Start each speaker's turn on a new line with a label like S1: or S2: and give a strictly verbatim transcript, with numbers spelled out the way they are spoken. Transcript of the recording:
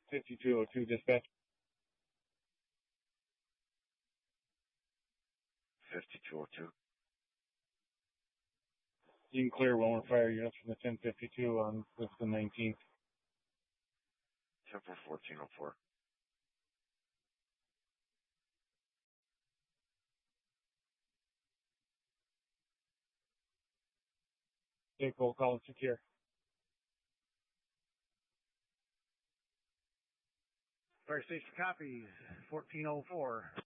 S1: fifty-two oh two dispatch.
S2: fifty-two oh two.
S1: You can clear Wilmer Fire units from the ten fifty-two on this the nineteenth.
S2: ten four fourteen oh four.
S1: Take roll call and secure.
S3: Fire station copies, fourteen oh four.